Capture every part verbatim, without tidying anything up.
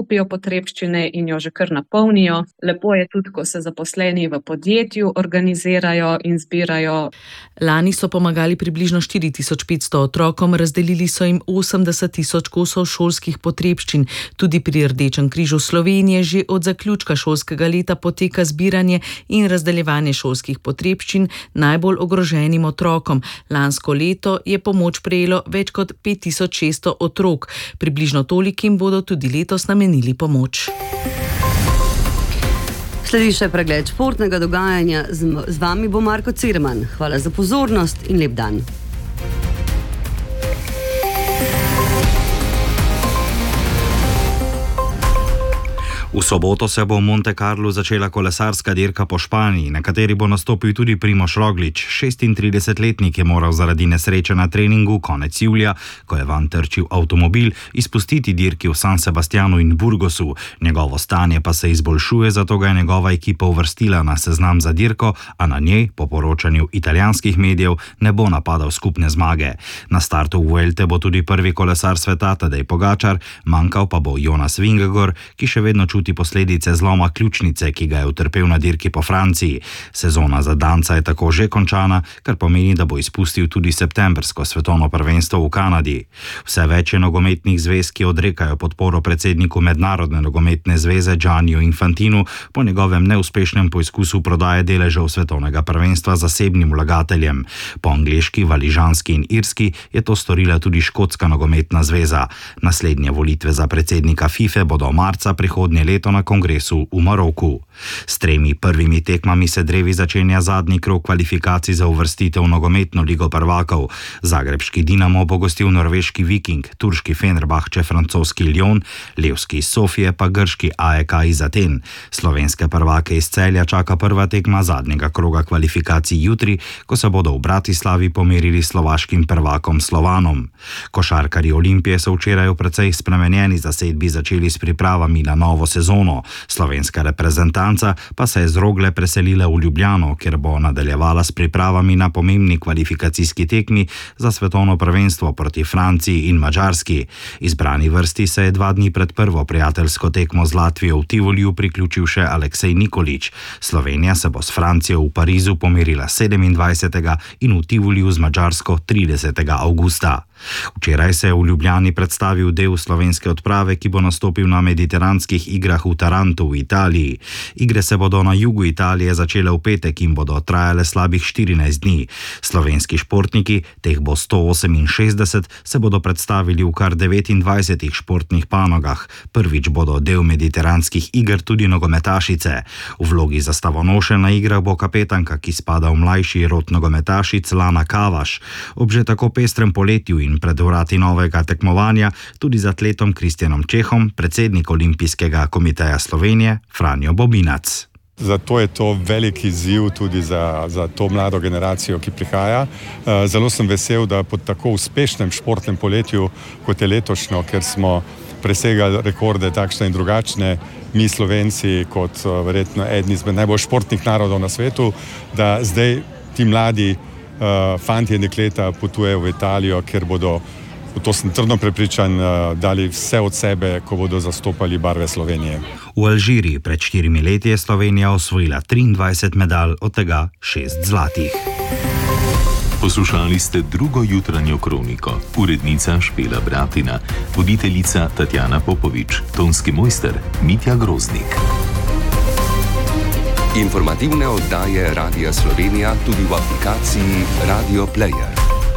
kupijo potrebščine in jo že kar napolnijo. Lepo je tudi, ko se zaposleni v podjetju organizirajo in zbirajo. Lani so pomagali približno štiri tisoč petsto otrokom, razdelili so jim osemdeset tisoč kosov šolskih potrebščin. Tudi pri Rdečem križu Slovenije že od zaključka šolskega leta poteka zbiranje in razdeljevanje šolskih potrebščin najbolj ogroženim otrokom. Lansko leto je pomoč prejelo več kot pet tisoč šeststo otrok. Približno tolikim bodo tudi letos namenili pomoč. Sledi še pregled športnega dogajanja. Z vami bo Marko Cirman. Hvala za pozornost in lep dan. V soboto se bo v Monte Carlu začela kolesarska dirka po Španiji, na kateri bo nastopil tudi Primož Roglič. šestintridesetletnik je moral zaradi nesreče na treningu konec julija, ko je vanj trčil avtomobil, izpustiti dirki v San Sebastianu in Burgosu. Njegovo stanje pa se izboljšuje, zato ga je njegova ekipa uvrstila na seznam za dirko, a na njej, po poročanju italijanskih medijev, ne bo napadal skupne zmage. Na startu Vuelte bo tudi prvi kolesar sveta Tadej Pogačar, manjkal pa bo Jonas Vingegaard, ki še vedno čuti posledice zloma ključnice, ki ga je utrpel na dirki po Franciji. Sezona za danca je tako že končana, kar pomeni, da bo izpustil tudi septembrsko svetovno prvenstvo v Kanadi. Vse več je nogometnih zvez, ki odrekajo podporo predsedniku Mednarodne nogometne zveze Gianniju Infantinu po njegovem neuspešnem poizkusu prodaje deležev svetovnega prvenstva zasebnim vlagateljem. Po angleški, valižanski in irski je to storila tudi škotska nogometna zveza. Naslednje volitve za predsednika FIFA bodo marca prihodnje leto na kongresu v Maroku. S tremi prvimi tekmami se drevi začenja zadnji krog kvalifikacij za uvrstitev v nogometno ligo prvakov. Zagrebški Dinamo bo gostil norveški Viking, turški Fenerbahče francoski Lyon, levski iz Sofije pa grški A E K iz Aten. Slovenske prvake iz Celja čaka prva tekma zadnjega kroga kvalifikacij jutri, ko se bodo v Bratislavi pomerili slovaškim prvakom Slovanom. Košarkarji Olimpije so včeraj v precej spremenjeni zasedbi začeli s pripravami na novo sezono. Slovenska reprezentanca pa se je z Rogle preselila v Ljubljano, kjer bo nadaljevala s pripravami na pomembni kvalifikacijski tekmi za svetovno prvenstvo proti Franciji in Madžarski. Izbrani vrsti se je dva dni pred prvo prijateljsko tekmo z Latvijo v Tivoliju priključil še Aleksej Nikolić. Slovenija se bo s Francijo v Parizu pomerila sedemindvajsetega in v Tivoliju z Madžarsko tridesetega avgusta. Včeraj se je v Ljubljani predstavil del slovenske odprave, ki bo nastopil na mediteranskih igrah v Tarantu v Italiji. Igre se bodo na jugu Italije začele v petek in bodo trajale slabih štirinajst dni. Slovenski športniki, teh bo sto oseminšestdeset, se bodo predstavili v kar devetindvajsetih športnih panogah. Prvič bodo del mediteranskih iger tudi nogometašice. V vlogi zastavonoše na igrah bo kapetanka, ki spada v mlajši rod nogometašic, Lana Kavaš. Ob že tako pestrem poletju in pred vrati novega tekmovanja tudi z atletom Kristjanom Čehom, predsednik Olimpijskega komiteja Slovenije Franjo Bobinac. Zato je to velik izziv tudi za, za to mlado generacijo, ki prihaja. Zelo sem vesel, da po tako uspešnem športnem poletju, kot je letošnjo, ker smo presegali rekorde takšne in drugačne, mi Slovenci kot verjetno eden izmed najbolj športnih narodov na svetu, da zdaj ti mladi uh, fantje in dekleta potujejo v Italijo, ker bodo, to sem trdno prepričan, uh, dali vse od sebe, ko bodo zastopali barve Slovenije. V Alžiriji pred štirimi leti je Slovenija osvojila triindvajset medalj, od tega šest zlatih. Poslušali ste drugo jutranjo kroniko. Urednica Špela Bratina, voditeljica Tatjana Popovič, tonski mojster Mitja Groznik. Informativne oddaje Radia Slovenija tudi v aplikaciji Radio Player.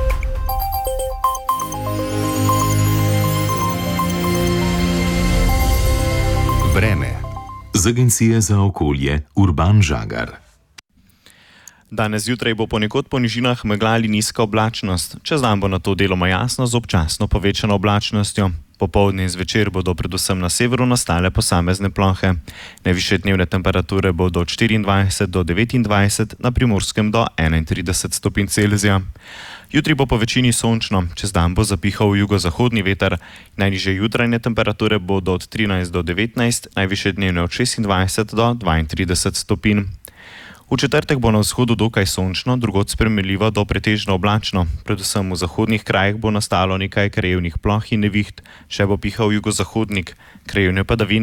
Vreme. Z Agencije za okolje Urban Žagar. Danes zjutraj bo ponekod po nižinah megla ali nizka oblačnost. Čez dan bo na to deloma jasno z občasno povečano oblačnostjo. Popoldne in zvečer bodo predvsem na severu nastale posamezne plohe. Najvišje dnevne temperature bodo od štiriindvajset do devetindvajset, na Primorskem do enaintrideset stopinj Celzija. Jutri bo po večini sončno, čez dan bo zapihal jugozahodni veter. Najnižje jutranje temperature bodo od trinajst do devetnajst, najvišje dnevne od šestindvajset do dvaintrideset stopinj. V četrtek bo na vzhodu dokaj sončno, drugod spremenljivo do pretežno oblačno. Predvsem v zahodnih krajih bo nastalo nekaj krajevnih ploh in neviht, še bo pihal jugozahodnik. Krajevne padavine